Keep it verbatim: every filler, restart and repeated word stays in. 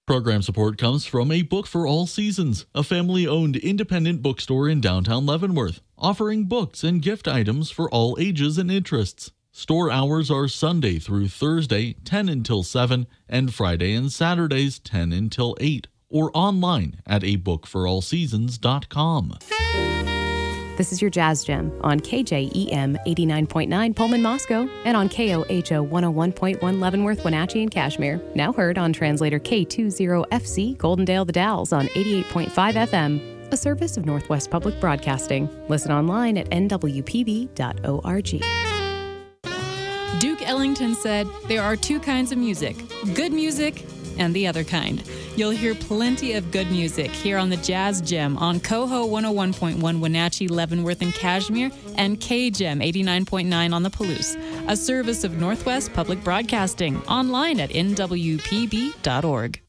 Program support comes from A Book for All Seasons, a family-owned independent bookstore in downtown Leavenworth, offering books and gift items for all ages and interests. Store hours are Sunday through Thursday, ten until seven, and Friday and Saturdays, ten until eight, or online at a book for all seasons dot com. This is your Jazz Gem on K J E M eighty-nine point nine Pullman, Moscow, and on K O H O one oh one point one Leavenworth, Wenatchee, and Kashmir. Now heard on translator K twenty F C Goldendale, The Dalles on eighty-eight point five F M, a service of Northwest Public Broadcasting. Listen online at N W P B dot org. Duke Ellington said, "There are two kinds of music, good music and the other kind." You'll hear plenty of good music here on the Jazz Gem on Coho one oh one point one Wenatchee, Leavenworth, and Kashmir, and K-Gem eighty-nine point nine on the Palouse, a service of Northwest Public Broadcasting, online at N W P B dot org.